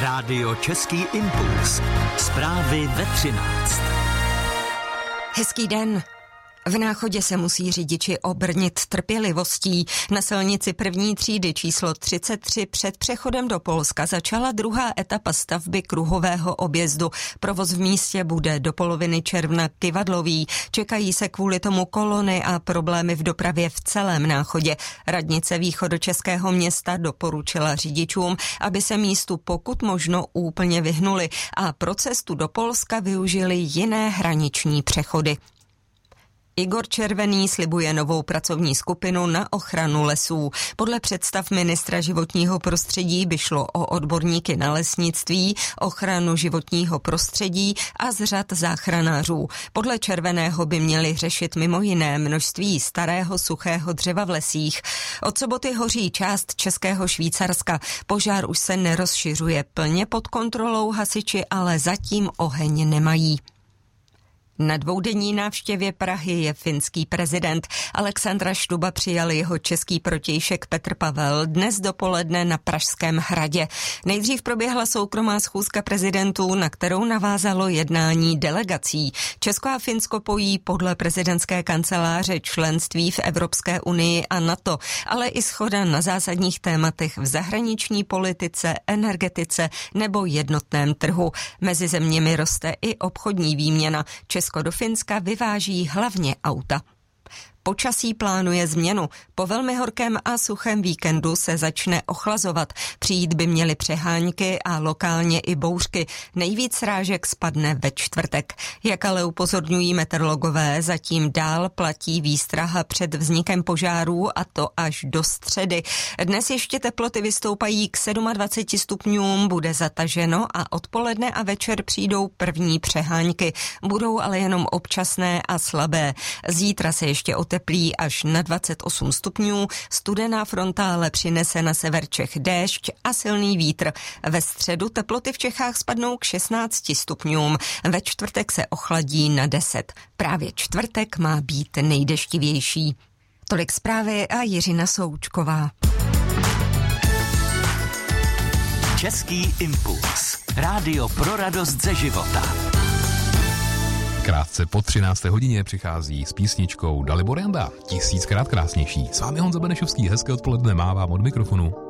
Rádio Český impuls. Zprávy ve 13. Hezký den. V Náchodě se musí řidiči obrnit trpělivostí. Na silnici první třídy číslo 33 před přechodem do Polska začala druhá etapa stavby kruhového objezdu. Provoz v místě bude do poloviny června kyvadlový. Čekají se kvůli tomu kolony a problémy v dopravě v celém Náchodě. Radnice východočeského města doporučila řidičům, aby se místu pokud možno úplně vyhnuli a pro cestu do Polska využili jiné hraniční přechody. Igor Červený slibuje novou pracovní skupinu na ochranu lesů. Podle představ ministra životního prostředí by šlo o odborníky na lesnictví, ochranu životního prostředí a z řad záchranářů. Podle Červeného by měli řešit mimo jiné množství starého suchého dřeva v lesích. Od soboty hoří část Českého Švýcarska. Požár už se nerozšiřuje, plně pod kontrolou hasiči, ale zatím oheň nemají. Na dvoudenní návštěvě Prahy je finský prezident. Alexandra Štuba přijal jeho český protějšek Petr Pavel dnes dopoledne na Pražském hradě. Nejdřív proběhla soukromá schůzka prezidentů, na kterou navázalo jednání delegací. Česko a Finsko pojí podle prezidentské kanceláře členství v Evropské unii a NATO, ale i shoda na zásadních tématech v zahraniční politice, energetice nebo jednotném trhu. Mezi zeměmi roste i obchodní výměna. Česko do Finska vyváží hlavně auta. Počasí plánuje změnu. Po velmi horkém a suchém víkendu se začne ochlazovat. Přijít by měly přehánky a lokálně i bouřky. Nejvíc srážek spadne ve čtvrtek. Jak ale upozorňují meteorologové, zatím dál platí výstraha před vznikem požárů a to až do středy. Dnes ještě teploty vystoupají k 27 stupňům, bude zataženo a odpoledne a večer přijdou první přehánky. Budou ale jenom občasné a slabé. Zítra se ještě oteplí až na 28 stupňů, studená fronta ale přinese na sever Čech déšť a silný vítr. Ve středu teploty v Čechách spadnou k 16 stupňům, ve čtvrtek se ochladí na 10. Právě čtvrtek má být nejdeštivější. Tolik zprávy a Jiřina Součková. Český impuls. Rádio pro radost ze života. Krátce po 13. hodině přichází s písničkou Dalibor Janda. 1000krát krásnější. S vámi Honza Benešovský, hezké odpoledne, mávám od mikrofonu.